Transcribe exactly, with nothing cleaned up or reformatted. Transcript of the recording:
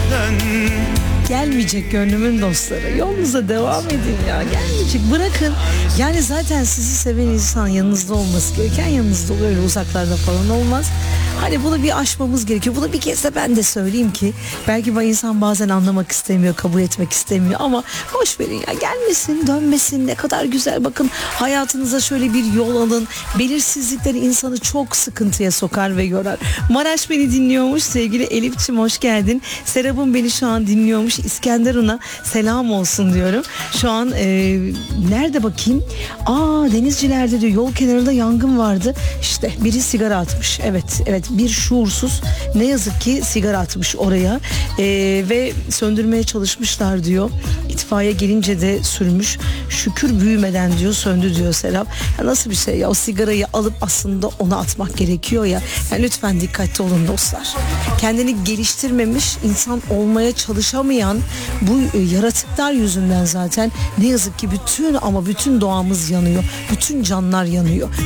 Gelmeyecek gönlümün dostları. Yolunuza devam edin ya. Gelmeyecek. Bırakın. Yani zaten sizi seven insan yanınızda olması gereken yanınızda oluyor. Öyle uzaklarda falan olmaz. Hani bunu bir aşmamız gerekiyor. Bunu bir kez de ben de söyleyeyim ki belki bu insan bazen anlamak istemiyor, kabul etmek istemiyor ama boş verin ya, gelmesin, dönmesin, ne kadar güzel. Bakın, hayatınıza şöyle bir yol alın. Belirsizlikler insanı çok sıkıntıya sokar ve yorar. Maraş beni dinliyormuş, sevgili Elif'ciğim hoş geldin. Serap'ın beni şu an dinliyormuş, İskenderun'a selam olsun diyorum. Şu an e, nerede bakayım? Aa, Denizciler'de diyor, yol kenarında yangın vardı. İşte biri sigara atmış. Evet, evet, bir şuursuz ne yazık ki sigara atmış oraya ee, ve söndürmeye çalışmışlar diyor. İtfaiye gelince de sürmüş. Şükür büyümeden diyor söndü diyor Serap. Ya nasıl bir şey ya, o sigarayı alıp aslında ona atmak gerekiyor ya. Yani lütfen dikkatli olun dostlar. Kendini geliştirmemiş, insan olmaya çalışamayan bu e, yaratıklar yüzünden zaten ne yazık ki bütün ama bütün doğamız yanıyor. Bütün canlar yanıyor.